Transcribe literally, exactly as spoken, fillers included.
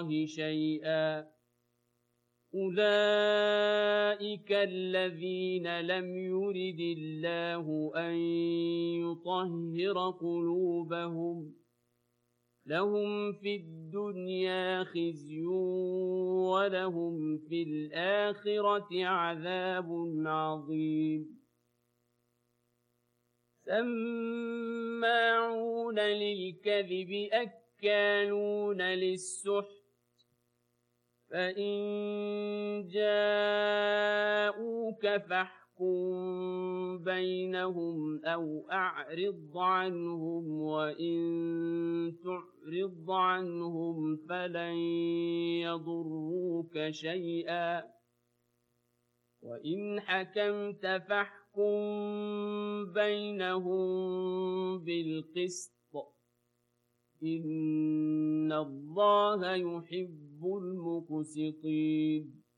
شيئا أولئك الذين لم يرد الله أن يطهر قلوبهم لهم في الدنيا خزي ولهم في الآخرة عذاب عظيم سماعون للكذب أكالون للسحت فإن جاءوك فاحكم بينهم أو أعرض عنهم وإن تعرض عنهم فلن يضروك شيئا وإن حكمت فاحكم بينهم بالقسط إن الله يحب المقسطين